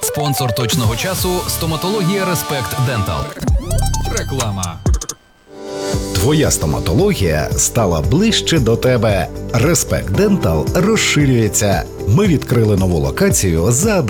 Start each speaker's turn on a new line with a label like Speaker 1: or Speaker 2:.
Speaker 1: Спонсор точного часу – стоматологія Респект Дентал. Реклама.
Speaker 2: Твоя стоматологія стала ближче до тебе. Респект Дентал розширюється. Ми відкрили нову локацію за